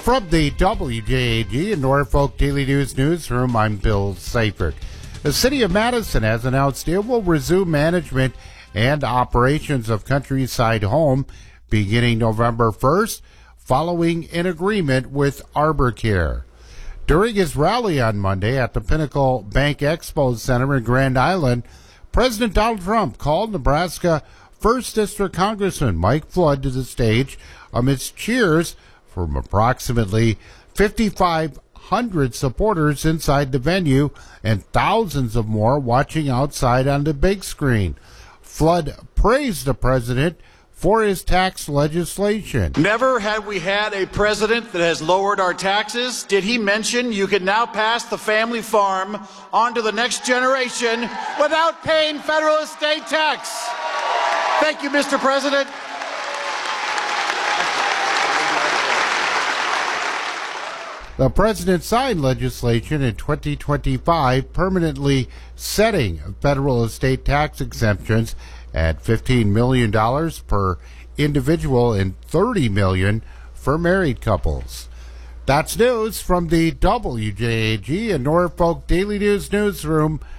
From the WJAG and Norfolk Daily News Newsroom, I'm Bill Seifert. The City of Madison has announced it will resume management and operations of Countryside Home beginning November 1st, following an agreement with ArborCare. During his rally on Monday at the Pinnacle Bank Expo Center in Grand Island, President Donald Trump called Nebraska 1st District Congressman Mike Flood to the stage amidst cheers from approximately 5,500 supporters inside the venue and thousands of more watching outside on the big screen. Flood praised the president for his tax legislation. Never have we had a president that has lowered our taxes. Did he mention you can now pass the family farm on to the next generation without paying federal estate tax? Thank you, Mr. President. The president signed legislation in 2025 permanently setting federal estate tax exemptions at $15 million per individual and $30 million for married couples. That's news from the WJAG and Norfolk Daily News Newsroom.